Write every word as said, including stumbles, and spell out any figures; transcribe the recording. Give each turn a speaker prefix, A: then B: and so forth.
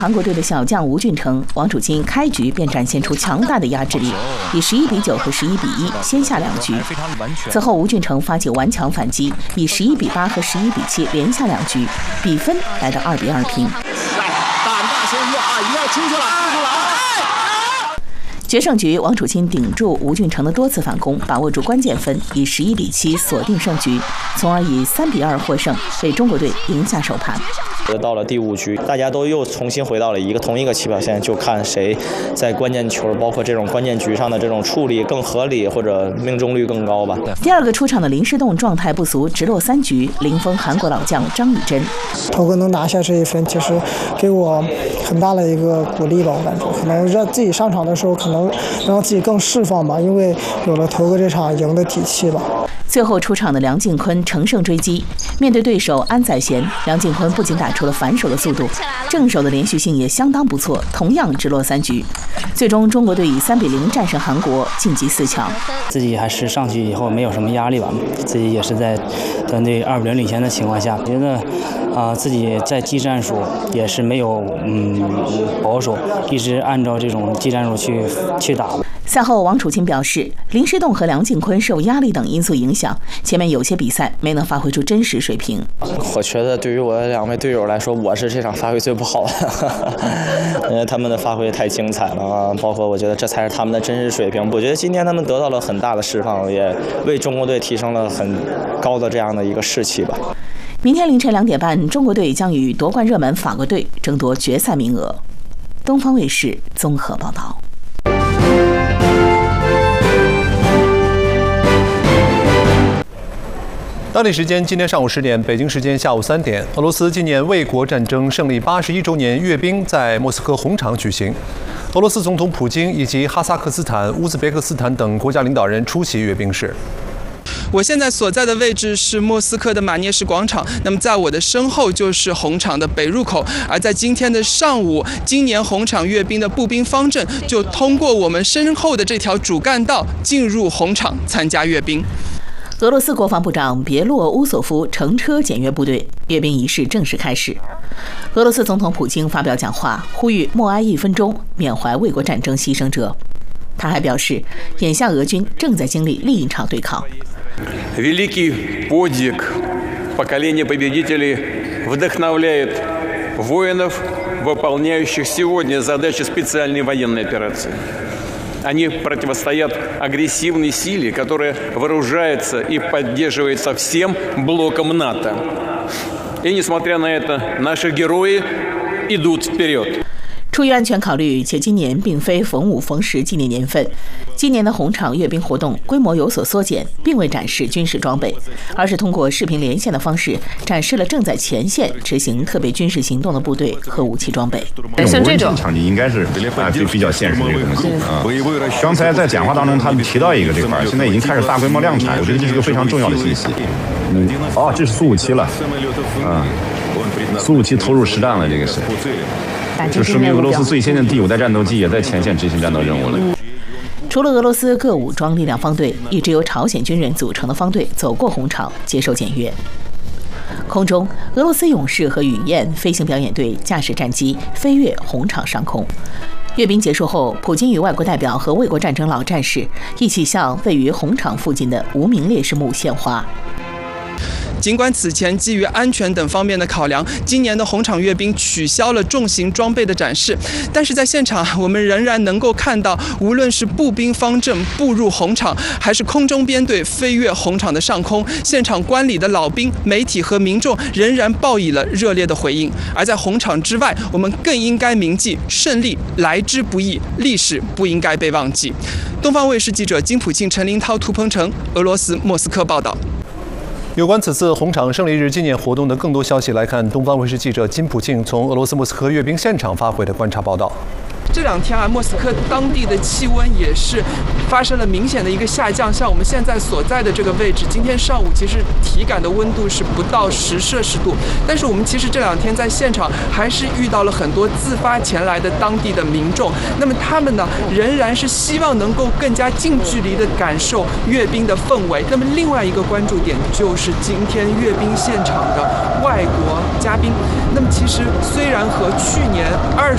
A: 韩国队的小将吴俊成、王楚钦开局便展现出强大的压制力，以十一比九和十一比一先下两局。此后，吴俊成发起顽强反击，以十一比八和十一比七连下两局，比分来到二比二平。
B: 胆大先约啊，一定要出去了，出去了！
A: 决胜局，王楚钦顶住吴俊成的多次反攻，把握住关键分，以十一比七锁定胜局，从而以三比二获胜，为中国队赢下首盘。
C: 到了第五局，大家都又重新回到了一个同一个起跑线，就看谁在关键球，包括这种关键局上的这种处理更合理，或者命中率更高吧。
A: 第二个出场的林诗栋状态不俗，直落三局零封韩国老将张雨臻。
D: 头哥能拿下这一分，其实给我很大的一个鼓励吧，我感觉可能让自己上场的时候，可能让自己更释放吧，因为有了头哥这场赢的底气吧。
A: 最后出场的梁靖昆乘胜追击，面对对手安宰贤，梁靖昆不仅打出了反手的速度，正手的连续性也相当不错，同样直落三局。最终中国队以三比零战胜韩国，晋级四强。
E: 自己还是上去以后没有什么压力吧，自己也是在团队二比零领先的情况下，觉得啊、呃、自己在技战术也是没有嗯保守，一直按照这种技战术去去打。
A: 赛后，王楚钦表示，林诗栋和梁靖昆受压力等因素影响，前面有些比赛没能发挥出真实水平。
C: 我觉得对于我的两位队友来说，我是这场发挥最不好的，因为他们的发挥太精彩了啊！包括我觉得这才是他们的真实水平。我觉得今天他们得到了很大的释放，也为中国队提升了很高的这样的一个士气吧。
A: 明天凌晨两点半，中国队将与夺冠热门法国队争夺决赛名额。东方卫视综合报道。
F: 当地时间今天上午十点，北京时间下午三点，俄罗斯纪念卫国战争胜利八十一周年阅兵在莫斯科红场举行。俄罗斯总统普京以及哈萨克斯坦、乌兹别克斯坦等国家领导人出席阅兵式。
G: 我现在所在的位置是莫斯科的马涅什广场，那么在我的身后就是红场的北入口。而在今天的上午，今年红场阅兵的步兵方阵就通过我们身后的这条主干道进入红场参加阅兵。
A: 俄罗斯国防部长别洛乌索夫乘车检阅部队，阅兵仪式正式开始。俄罗斯总统普京发表讲话，呼吁默哀一分钟，缅怀卫国战争牺牲者。他还表示，眼下俄军正在经历另一场对抗。
H: Великий подвиг поколения победителей вдохновляет воинов, выполняющих сегодня задачи специальной военной операции. Они противостоят агрессивной силе, которая вооружается и поддерживается всем блоком НАТО. И несмотря на это, наши герои идут вперед.
A: 出于安全考虑，且今年并非逢五逢十纪念年份，今年的红场阅兵活动规模有所缩减，并未展示军事装备，而是通过视频连线的方式展示了正在前线执行特别军事行动的部队和武器装备。
I: 像这种场景应该是啊比比较现实的一个东西啊。刚才在讲话当中，他们提到一个这块，现在已经开始大规模量产，我觉得这是一个非常重要的信息。嗯，哦，这是苏五七了，啊，苏五七投入实战了，这个是。就说明俄罗斯最先进的第五代战斗机也在前线执行战斗任务了。
A: 除了俄罗斯各武装力量方队，一支由朝鲜军人组成的方队走过红场接受检阅。空中，俄罗斯勇士和允燕飞行表演队驾驶战机飞越红场上空。阅兵结束后，普京与外国代表和卫国战争老战士一起向位于红场附近的无名烈士墓献花。
G: 尽管此前基于安全等方面的考量，今年的红场阅兵取消了重型装备的展示，但是在现场我们仍然能够看到，无论是步兵方阵步入红场，还是空中编队飞越红场的上空，现场观礼的老兵、媒体和民众仍然报以了热烈的回应。而在红场之外，我们更应该铭记胜利来之不易，历史不应该被忘记。东方卫视记者金普庆、陈林涛、涂鹏程，俄罗斯莫斯科报道。
F: 有关此次红场胜利日纪念活动的更多消息来看，东方卫视记者金普庆从俄罗斯莫斯科阅兵现场发回的观察报道。
G: 这两天啊，莫斯科当地的气温也是发生了明显的一个下降。像我们现在所在的这个位置，今天上午其实体感的温度是不到十摄氏度，但是我们其实这两天在现场还是遇到了很多自发前来的当地的民众。那么他们呢，仍然是希望能够更加近距离的感受阅兵的氛围。那么另外一个关注点就是今天阅兵现场的外国嘉宾。那么其实虽然和去年二